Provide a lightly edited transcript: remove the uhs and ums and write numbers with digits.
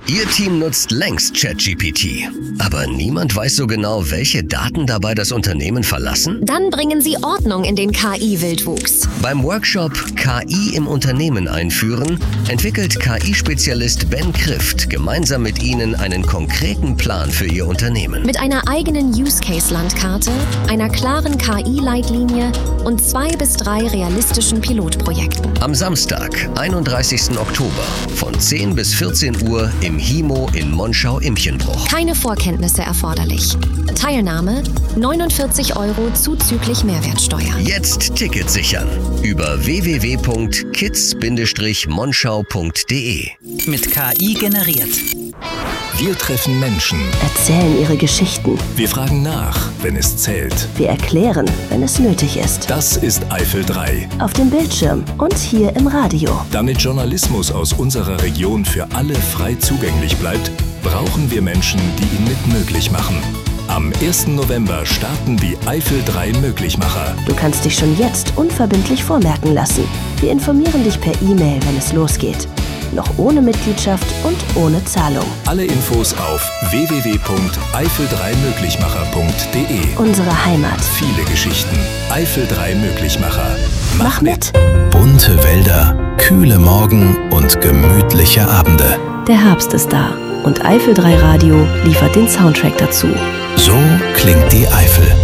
Ihr Team nutzt längst ChatGPT. Aber niemand weiß so genau, welche Daten dabei das Unternehmen verlassen? Dann bringen Sie Ordnung in den KI-Wildwuchs. Beim Workshop KI im Unternehmen einführen, entwickelt KI-Spezialist Ben Krift gemeinsam mit Ihnen einen konkreten Plan für Ihr Unternehmen. Mit einer eigenen Use-Case-Landkarte, einer klaren KI-Leitlinie und 2 bis 3 realistischen Pilotprojekten. Am Samstag, 31. Oktober, von 10 bis 14 Uhr im HIMO in Monschau-Imchenbruch. Keine Vorkenntnisse erforderlich. Teilnahme 49 € zuzüglich Mehrwertsteuer. Jetzt Ticket sichern über www.kids-monschau.de. Mit KI generiert. Wir treffen Menschen. Erzählen ihre Geschichten. Wir fragen nach, wenn es zählt. Wir erklären, wenn es nötig ist. Das ist Eifel 3. Auf dem Bildschirm und hier im Radio. Damit Journalismus aus unserer Region für alle frei zugänglich bleibt, brauchen wir Menschen, die ihn mit möglich machen. Am 1. November starten die Eifel 3 Möglichmacher. Du kannst dich schon jetzt unverbindlich vormerken lassen. Wir informieren dich per E-Mail, wenn es losgeht. Noch ohne Mitgliedschaft und ohne Zahlung. Alle Infos auf www.eifel3möglichmacher.de. Unsere Heimat. Viele Geschichten. Eifel 3 Möglichmacher. Mach mit! Bunte Wälder, kühle Morgen und gemütliche Abende. Der Herbst ist da und Eifel 3 Radio liefert den Soundtrack dazu. So klingt die Eifel.